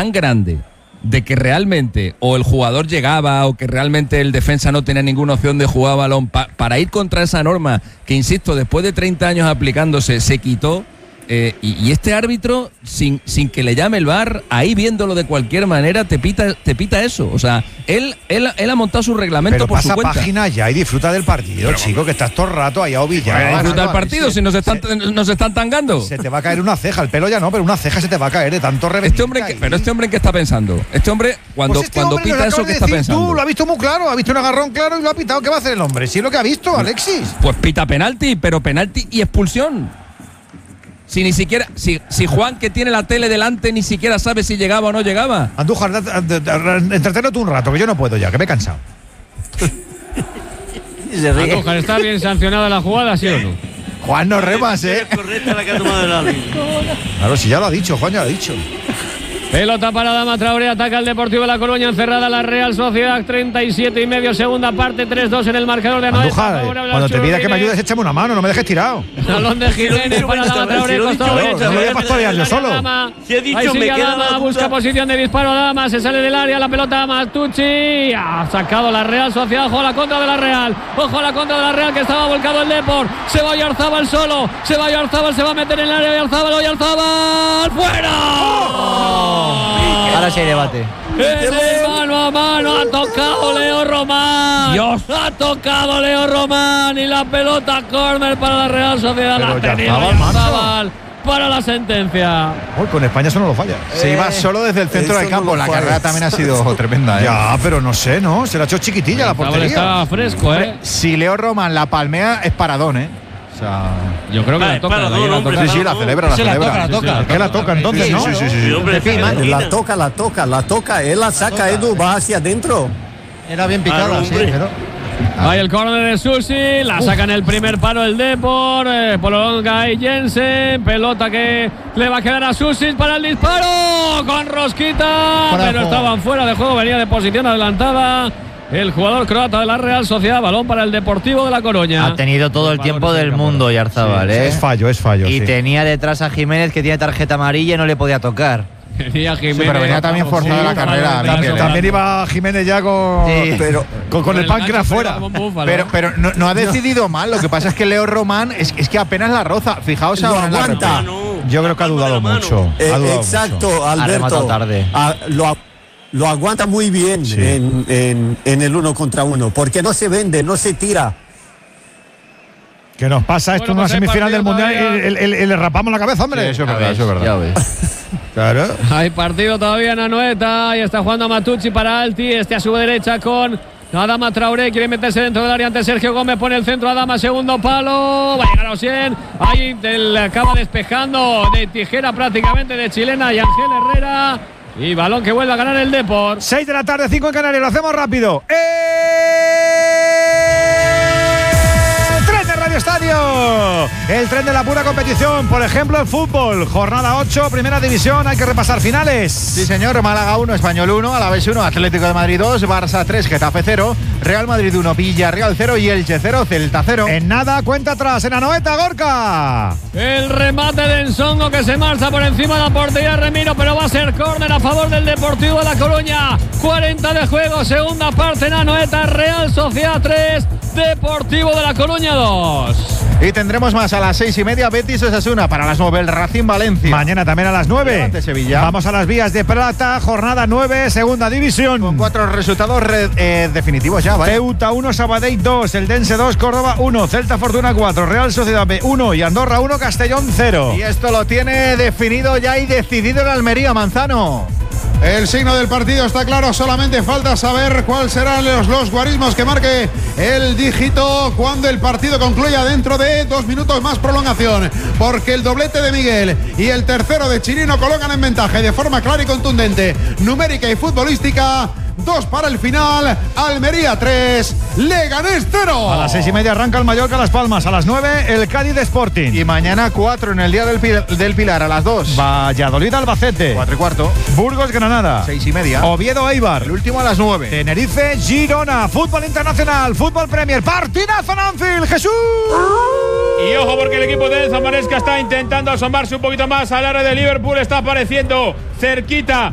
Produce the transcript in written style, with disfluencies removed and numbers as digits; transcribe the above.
tan grande de que realmente o el jugador llegaba o que realmente el defensa no tenía ninguna opción de jugar balón para ir contra esa norma que, insisto, después de 30 años aplicándose se quitó, y este árbitro sin que le llame el VAR, ahí viéndolo de cualquier manera te pita eso. O sea, él ha montado su reglamento pero por su cuenta. Pero pasa página ya y disfruta del partido, chico, que estás todo el rato ahí a ovillar. Disfruta del partido, si nos están tangando. Se te va a caer una ceja, el pelo ya no, pero una ceja se te va a caer de tanto reventar. Pero este hombre, ¿en qué está pensando? Este hombre, cuando pita eso, ¿qué está pensando? Tú lo has visto muy claro, ha visto un agarrón claro y lo ha pitado. ¿Qué va a hacer el hombre? Si es lo que ha visto, Alexis. Pues pita penalti, pero penalti y expulsión. Si ni siquiera, si Juan, que tiene la tele delante, ni siquiera sabe si llegaba o no llegaba. Andújar, entreténete un rato, que yo no puedo ya, que me he cansado. Andújar, ¿está bien sancionada la jugada, sí o no? Juan, no remas, Es correcta la que ha tomado el árbitro. Claro, si ya lo ha dicho, Juan ya lo ha dicho. Pelota para Adama Traoré, ataca el Deportivo de La Coruña, encerrada la Real Sociedad, 37,5, segunda parte, 3-2 en el marcador de Anoeta. Andújar, cuando te pida que me ayudes, échame una mano, no me dejes tirado. Balón de Jiménez para Adama Traoré, costado derecho. No voy a pastorear yo solo. Ahí sigue Adama, busca posición de disparo Adama, se sale del área, la pelota a Matucci, ha sacado la Real Sociedad, ojo a la contra de la Real, ojo a la contra de la Real, que estaba volcado el Depor, se va Oyarzábal solo, se va a meter en el área, Oyarzábal, ¡fuera! Ahora sí hay debate. Mano a mano ha tocado Leo Román. Dios. Ha tocado Leo Román y la pelota córner para la Real Sociedad. Pero la ha tenido Oyarzábal para la sentencia. Con España eso no lo falla. Se iba solo desde el centro del campo. La carrera también ha sido tremenda. Ya, pero no sé, ¿no? Se la ha hecho chiquitilla la portería. Está fresco, Si Leo Román la palmea, es paradón, O sea, yo creo que la toca. Sí, la celebra. La toca. Es que la toca entonces, ¿no? Sí. La toca. Él la saca, Edu, va hacia adentro. Era bien picada, sí, pero... Ahí el córner de Susi, la saca en el primer palo el Depor, prolonga y Jensen, pelota que le va a quedar a Susi para el disparo, con rosquita, pero estaban fuera de juego, venía de posición adelantada. El jugador croata de la Real Sociedad, balón para el Deportivo de La Coruña. Ha tenido todo el tiempo del mundo Oyarzábal, Es fallo. Y tenía detrás a Jiménez, que tiene tarjeta amarilla y no le podía tocar. Venía Jiménez, pero venía también forzada la carrera. También iba Jiménez ya con el páncreas fuera. Pero no ha decidido mal. Lo que pasa es que Leo Román es que apenas la roza. Fijaos Lo ahora. aguanta. Yo creo que ha dudado mucho. Exacto, Alberto. Ha rematado tarde. Lo aguanta muy bien en el 1 contra 1, porque no se vende, no se tira. Que nos pasa esto en una semifinal del Mundial y le rapamos la cabeza, hombre. Sí, eso es verdad. Ya ves. Claro. Hay partido todavía en Anoeta y está jugando Matucci para Alti, a su derecha con Adama Traoré, quiere meterse dentro del área ante Sergio Gómez, pone el centro Adama, segundo palo, va a llegar a Osien, ahí acaba despejando de tijera prácticamente de chilena y Ángel Herrera. Y balón que vuelve a ganar el Depor. 6 de la tarde, 5 en Canarias, lo hacemos rápido. ¡Tren de Radio Estadio! El tren de la pura competición, por ejemplo, el fútbol. Jornada 8, primera división, hay que repasar finales. Sí, señor. Málaga 1, Español 1, Alavés 1, Atlético de Madrid 2, Barça 3, Getafe 0, Real Madrid 1, Villarreal 0 y Elche 0, Celta 0. En nada, cuenta atrás, en Anoeta, Gorka. El remate de Ensongo que se marcha por encima de la portería Remiro, pero va a ser córner a favor del Deportivo de La Coruña. 40 de juego, segunda parte en Anoeta, Real Sociedad 3, Deportivo de La Coruña 2. Y tendremos más a las 6:30, Betis Osasuna, para las 9 el Racing Valencia. Mañana también a las 9. De Sevilla. Vamos a las vías de plata, jornada 9, segunda división. Con 4 resultados definitivos ya, ¿vale? Ceuta 1, Sabadell 2, Eldense 2, Córdoba 1, Celta Fortuna 4, Real Sociedad B 1 y Andorra 1, Castellón 0. Y esto lo tiene definido ya y decidido el Almería, Manzano. El signo del partido está claro, solamente falta saber cuáles serán los guarismos que marque el dígito cuando el partido concluya dentro de 2 minutos más prolongación, porque el doblete de Miguel y el tercero de Chirino colocan en ventaja y de forma clara y contundente, numérica y futbolística. 2 para el final, Almería 3, Leganés 0. A las 6:30 arranca el Mallorca Las Palmas, a las 9 el Cádiz Sporting. Y mañana 4 en el Día del Pilar, a las 2. Valladolid Albacete. 4:15. Burgos Granada. 6:30. Oviedo Eibar. El último a las 9. Tenerife Girona. Fútbol internacional, fútbol Premier. Partidazo en Anfield, Jesús. Y ojo porque el equipo de Enzo Maresca está intentando asomarse un poquito más al área de Liverpool, está apareciendo cerquita